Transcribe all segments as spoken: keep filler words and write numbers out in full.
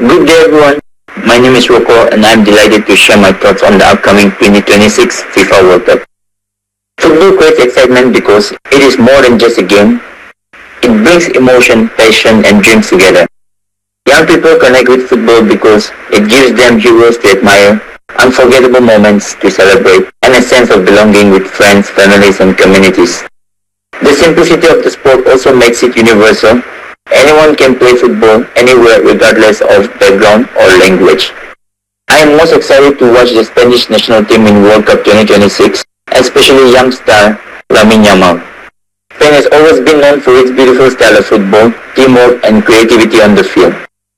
Good day everyone, my name is Rocco and I am delighted to share my thoughts on the upcoming twenty twenty-six FIFA World Cup. Football creates excitement because it is more than just a game. It brings emotion, passion and dreams together. Young people connect with football because it gives them heroes to admire, unforgettable moments to celebrate, and a sense of belonging with friends, families and communities. The simplicity of the sport also makes it universal. Anyone can play football anywhere regardless of background or language. I am most excited to watch the Spanish national team in World Cup twenty twenty-six, especially young star Lamine Yamal. Spain has always been known for its beautiful style of football, teamwork and creativity on the field.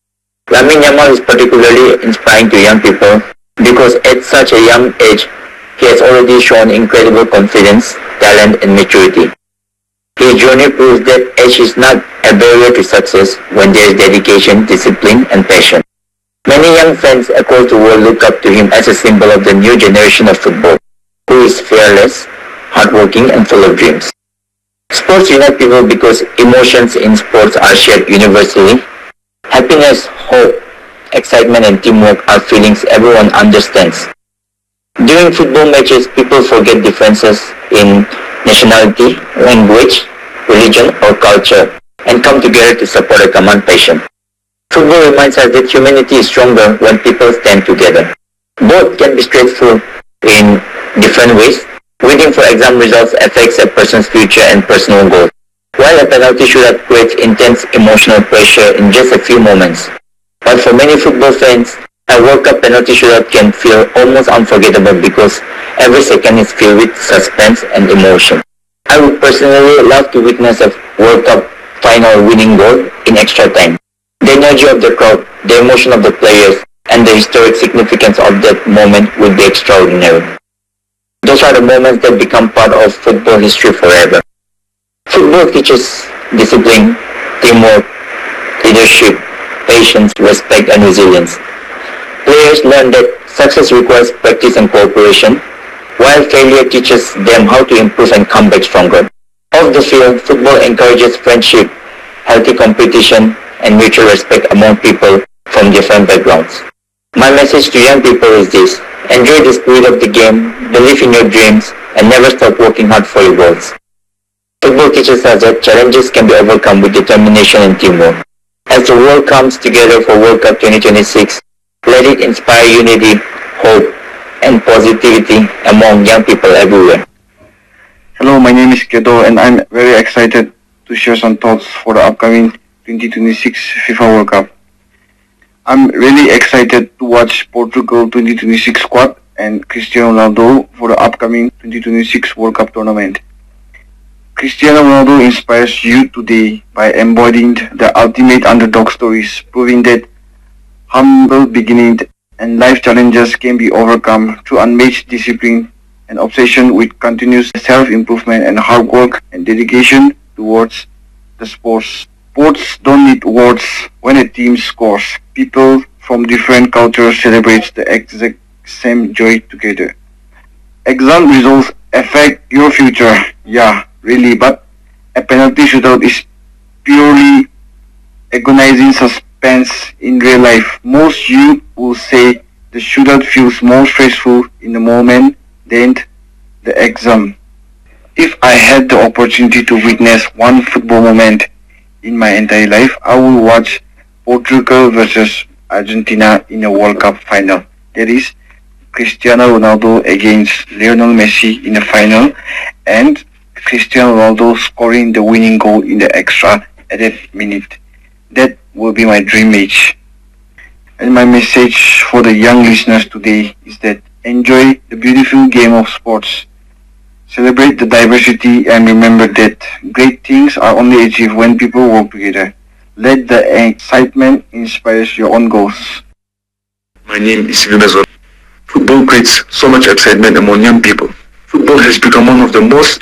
Lamine Yamal is particularly inspiring to young people because at such a young age, he has already shown incredible confidence, talent and maturity. His journey proves that age is not a barrier to success when there is dedication, discipline and passion. Many young fans across the world look up to him as a symbol of the new generation of football, who is fearless, hardworking and full of dreams. Sports unite people because emotions in sports are shared universally. Happiness, hope, excitement and teamwork are feelings everyone understands. During football matches, people forget differences in nationality, language, religion or culture and come together to support a common passion. Football reminds us that humanity is stronger when people stand together. Both can be stressful in different ways. Waiting for exam results affects a person's future and personal goals, while a penalty shootout creates intense emotional pressure in just a few moments. But for many football fans, a World Cup penalty shootout can feel almost unforgettable because every second is filled with suspense and emotion. I would personally love to witness a World Cup final winning goal in extra time. The energy of the crowd, the emotion of the players, and the historic significance of that moment would be extraordinary. Those are the moments that become part of football history forever. Football teaches discipline, teamwork, leadership, patience, respect, and resilience. Players learn that success requires practice and cooperation, while failure teaches them how to improve and come back stronger. Off the field, football encourages friendship, healthy competition, and mutual respect among people from different backgrounds. My message to young people is this: enjoy the spirit of the game, believe in your dreams, and never stop working hard for your goals. Football teaches us that challenges can be overcome with determination and teamwork. As the world comes together for World Cup twenty twenty-six, let it inspire unity, hope, and positivity among young people everywhere. Hello, my name is Kedo and I'm very excited to share some thoughts for the upcoming twenty twenty-six FIFA World Cup. I'm really excited to watch Portugal twenty twenty-six squad and Cristiano Ronaldo for the upcoming twenty twenty-six World Cup tournament. Cristiano Ronaldo inspires you today by embodying the ultimate underdog stories, proving that humble beginnings and life challenges can be overcome through unmatched discipline and obsession with continuous self-improvement and hard work and dedication towards the sports. Sports don't need words when a team scores. People from different cultures celebrate the exact same joy together. Exam results affect your future, yeah, really, but a penalty shootout is purely agonizing suspense in real life. Most youth will say the shootout feels more stressful in the moment than the exam. If I had the opportunity to witness one football moment in my entire life, I would watch Portugal versus Argentina in a World Cup final. That is Cristiano Ronaldo against Lionel Messi in the final and Cristiano Ronaldo scoring the winning goal in the extra added minute. That will be my dream match. And my message for the young listeners today is that enjoy the beautiful game of sports. Celebrate the diversity and remember that great things are only achieved when people work together. Let the excitement inspire your own goals. My name is Yunus. Football creates so much excitement among young people. Football has become one of the most